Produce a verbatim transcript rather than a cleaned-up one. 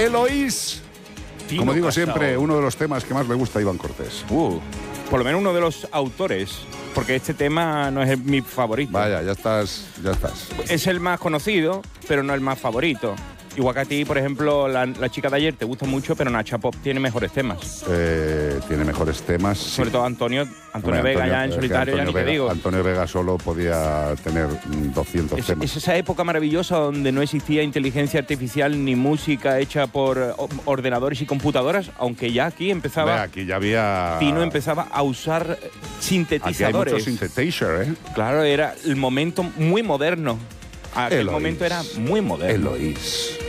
Eloís. Tino Como digo Casal. siempre, uno de los temas que más le gusta a Iván Cortés. Uh, por lo menos uno de los autores, porque este tema no es el- mi favorito. Vaya, ya estás, ya estás. Es el más conocido, pero no el más favorito. Igual que a ti, por ejemplo, la, la chica de ayer te gusta mucho, pero Nacha Pop tiene mejores temas. Eh, tiene mejores temas. sí. Sobre todo Antonio, Antonio Hombre, Vega ya en es que solitario, ya Antonio ni te Vega- digo. Antonio Vega solo podía tener mm, doscientos Es, temas. es esa época maravillosa donde no existía inteligencia artificial ni música hecha por eh, o- ordenadores y computadoras, aunque ya aquí Ve, empezaba, aquí ya había... Tino empezaba a usar eh, Aquí hay sintetizadores. mucho synthesizer, ¿eh? Claro, era el momento muy moderno. Aquel Eloís. momento era muy moderno. Eloís.